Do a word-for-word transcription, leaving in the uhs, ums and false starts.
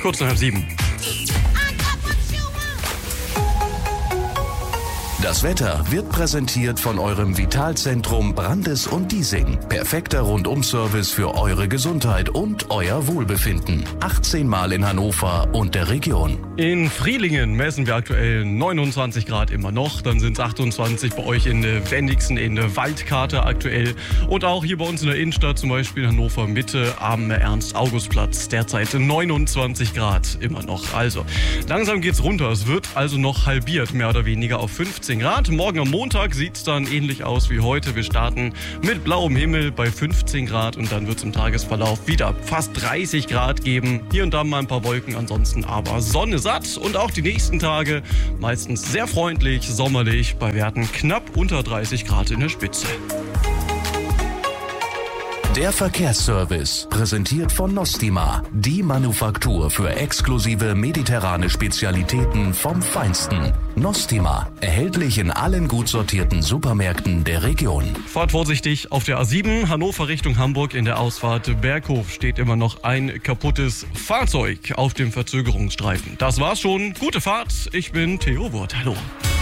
Kurz nach halb sieben. Das Wetter wird präsentiert von eurem Vitalzentrum Brandes und Diesing. Perfekter Rundum-Service für eure Gesundheit und euer Wohlbefinden. achtzehn Mal in Hannover und der Region. In Frielingen messen wir aktuell neunundzwanzig Grad immer noch. Dann sind es achtundzwanzig bei euch in der Wendigsen, in der Waldkarte aktuell. Und auch hier bei uns in der Innenstadt, zum Beispiel Hannover Mitte am Ernst-August-Platz. Derzeit neunundzwanzig Grad immer noch. Also langsam geht's runter. Es wird also noch halbiert, mehr oder weniger auf fünfzehn Grad. Morgen am Montag sieht es dann ähnlich aus wie heute. Wir starten mit blauem Himmel bei fünfzehn Grad und dann wird es im Tagesverlauf wieder fast dreißig Grad geben. Hier und da mal ein paar Wolken, ansonsten aber Sonne satt und auch die nächsten Tage meistens sehr freundlich, sommerlich, bei Werten knapp unter dreißig Grad in der Spitze. Der Verkehrsservice, präsentiert von Nostima, die Manufaktur für exklusive mediterrane Spezialitäten vom Feinsten. Nostima, erhältlich in allen gut sortierten Supermärkten der Region. Fahrt vorsichtig auf der A sieben, Hannover Richtung Hamburg. In der Ausfahrt Berghof steht immer noch ein kaputtes Fahrzeug auf dem Verzögerungsstreifen. Das war's schon. Gute Fahrt. Ich bin Theo Wurt. Hallo.